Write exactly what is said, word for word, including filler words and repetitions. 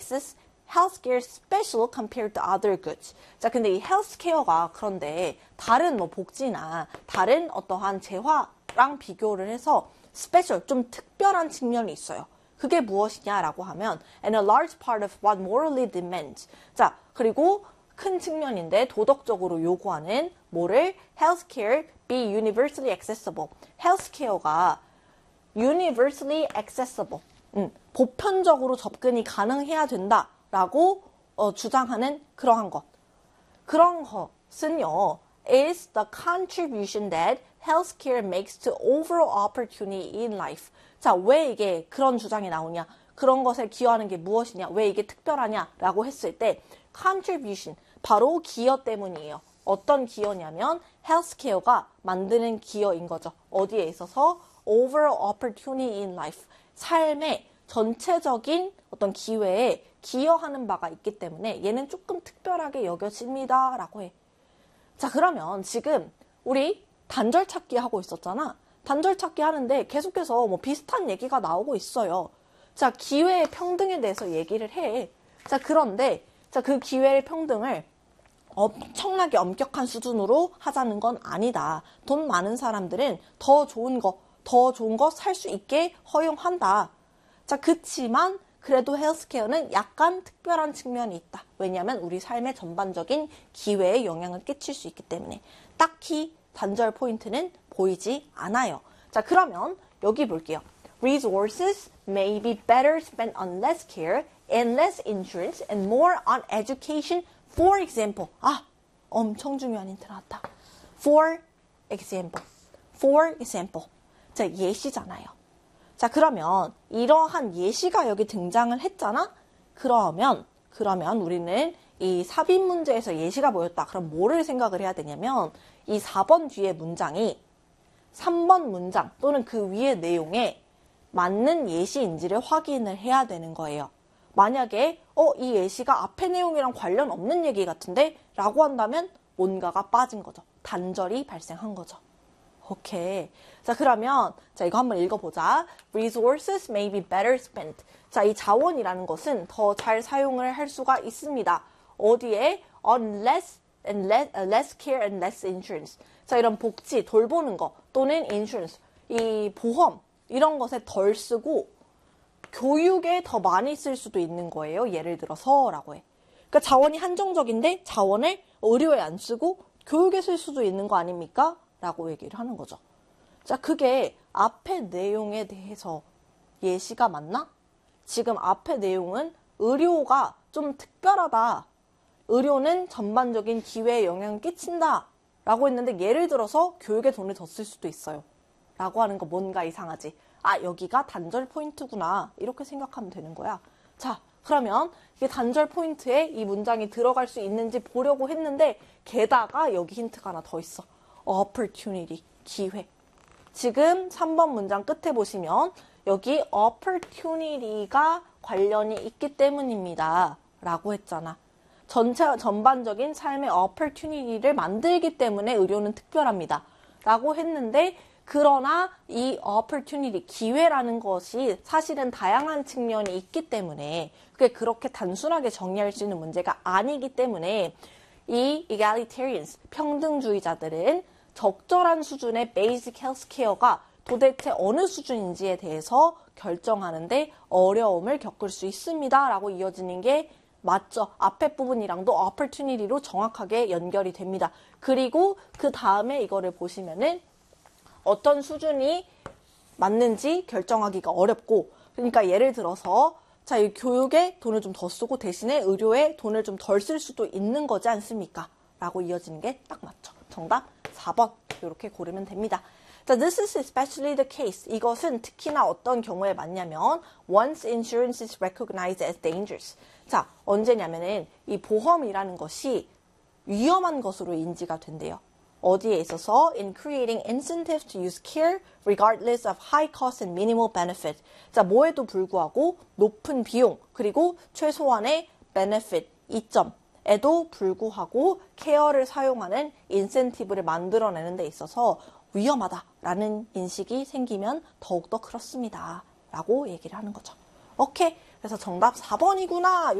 is healthcare special compared to other goods? 자, 근데 이 헬스케어가 그런데 다른 뭐 복지나 다른 어떠한 재화랑 비교를 해서 special, 좀 특별한 측면이 있어요. 그게 무엇이냐라고 하면 and a large part of what morally demands. 자, 그리고 큰 측면인데 도덕적으로 요구하는 뭐를 healthcare be universally accessible. 헬스케어가 universally accessible. 음, 보편적으로 접근이 가능해야 된다라고 어, 주장하는 그러한 것. 그런 것은요, is the contribution that healthcare makes to overall opportunity in life. 자, 왜 이게 그런 주장이 나오냐? 그런 것에 기여하는 게 무엇이냐? 왜 이게 특별하냐라고 했을 때 contribution, 바로 기여 때문이에요. 어떤 기여냐면 헬스케어가 만드는 기여인 거죠. 어디에 있어서 overall opportunity in life, 삶의 전체적인 어떤 기회에 기여하는 바가 있기 때문에 얘는 조금 특별하게 여겨집니다 라고 해. 자, 그러면 지금 우리 단절 찾기 하고 있었잖아. 단절 찾기 하는데 계속해서 뭐 비슷한 얘기가 나오고 있어요. 자, 기회의 평등에 대해서 얘기를 해. 자, 그런데 자, 그 기회의 평등을 엄청나게 엄격한 수준으로 하자는 건 아니다. 돈 많은 사람들은 더 좋은 거, 더 좋은 거 살 수 있게 허용한다. 자, 그치만 그래도 헬스케어는 약간 특별한 측면이 있다. 왜냐하면 우리 삶의 전반적인 기회에 영향을 끼칠 수 있기 때문에 딱히 단절 포인트는 보이지 않아요. 자, 그러면 여기 볼게요. Resources may be better spent on less care and less insurance and more on education. For example. 아, 엄청 중요한 힌트 나왔다. For example. For example. 자, 예시잖아요. 자, 그러면 이러한 예시가 여기 등장을 했잖아? 그러면, 그러면 우리는 이 삽입 문제에서 예시가 뭐였다? 그럼 뭐를 생각을 해야 되냐면 이 사 번 뒤에 문장이 삼 번 문장 또는 그 위의 내용에 맞는 예시인지를 확인을 해야 되는 거예요. 만약에 어, 이 예시가 앞의 내용이랑 관련 없는 얘기 같은데? 라고 한다면 뭔가가 빠진 거죠. 단절이 발생한 거죠. 오케이. 자, 그러면 자, 이거 한번 읽어보자. Resources may be better spent. 자, 이 자원이라는 것은 더 잘 사용을 할 수가 있습니다. 어디에? On less and less, uh, less care and less insurance. 자, 이런 복지, 돌보는 거 또는 insurance, 이 보험 이런 것에 덜 쓰고 교육에 더 많이 쓸 수도 있는 거예요. 예를 들어서 라고 해. 그러니까 자원이 한정적인데 자원을 의료에 안 쓰고 교육에 쓸 수도 있는 거 아닙니까? 라고 얘기를 하는 거죠. 자, 그게 앞의 내용에 대해서 예시가 맞나? 지금 앞의 내용은 의료가 좀 특별하다. 의료는 전반적인 기회에 영향을 끼친다. 라고 했는데 예를 들어서 교육에 돈을 더 쓸 수도 있어요. 라고 하는 거 뭔가 이상하지. 아, 여기가 단절 포인트구나. 이렇게 생각하면 되는 거야. 자, 그러면 이게 단절 포인트에 이 문장이 들어갈 수 있는지 보려고 했는데 게다가 여기 힌트가 하나 더 있어. opportunity, 기회. 지금 삼 번 문장 끝에 보시면 여기 opportunity가 관련이 있기 때문입니다. 라고 했잖아. 전체, 전반적인 삶의 opportunity를 만들기 때문에 의료는 특별합니다. 라고 했는데 그러나 이 opportunity, 기회라는 것이 사실은 다양한 측면이 있기 때문에 그게 그렇게 단순하게 정리할 수 있는 문제가 아니기 때문에 이 egalitarians, 평등주의자들은 적절한 수준의 basic health care가 도대체 어느 수준인지에 대해서 결정하는데 어려움을 겪을 수 있습니다. 라고 이어지는 게 맞죠. 앞에 부분이랑도 opportunity로 정확하게 연결이 됩니다. 그리고 그 다음에 이거를 보시면은 어떤 수준이 맞는지 결정하기가 어렵고, 그러니까 예를 들어서 자, 이 교육에 돈을 좀 더 쓰고 대신에 의료에 돈을 좀 덜 쓸 수도 있는 거지 않습니까? 라고 이어지는 게 딱 맞죠. 정답 사 번 이렇게 고르면 됩니다. 자, this is especially the case. 이것은 특히나 어떤 경우에 맞냐면 once insurance is recognized as dangerous. 자, 언제냐면은 이 보험이라는 것이 위험한 것으로 인지가 된대요. 어디에 있어서 in creating incentives to use care regardless of high cost and minimal benefit. 자, 뭐에도 불구하고 높은 비용 그리고 최소한의 benefit, 이점에도 불구하고 케어를 사용하는 인센티브를 만들어내는 데 있어서 위험하다라는 인식이 생기면 더욱더 그렇습니다. 라고 얘기를 하는 거죠. 오케이. 그래서 정답 사 번이구나.